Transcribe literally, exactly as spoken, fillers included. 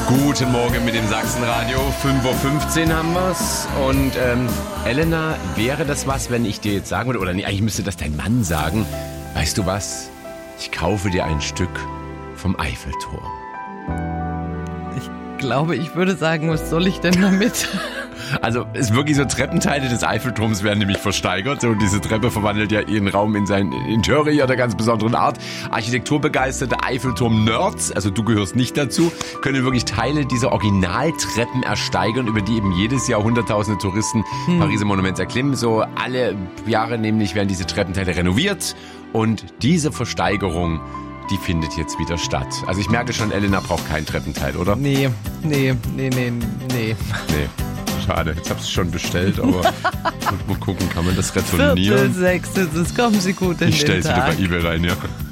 Guten Morgen mit dem Sachsenradio. fünf Uhr fünfzehn haben wir's. Und ähm, Elena, wäre das was, wenn ich dir jetzt sagen würde, oder nee, eigentlich müsste das dein Mann sagen, weißt du was, ich kaufe dir ein Stück vom Eiffelturm. Ich glaube, ich würde sagen, was soll ich denn damit? Also es ist wirklich so, Treppenteile des Eiffelturms werden nämlich versteigert. Und diese Treppe verwandelt ja ihren Raum in sein Interieur der ganz besonderen Art. Architekturbegeisterte Eiffelturm-Nerds, also du gehörst nicht dazu, können wirklich Teile dieser Originaltreppen ersteigern, über die eben jedes Jahr hunderttausende Touristen hm. Pariser Monuments erklimmen. So alle Jahre nämlich werden diese Treppenteile renoviert. Und diese Versteigerung, die findet jetzt wieder statt. Also ich merke schon, Elena braucht kein Treppenteil, oder? Nee, nee, nee, nee, nee. Nee. Schade, jetzt hab's schon bestellt, aber mal gucken, kann man das retournieren? Viertel, sechstes, das kommen Sie gut in ich den stell's Tag. wieder bei eBay rein, ja.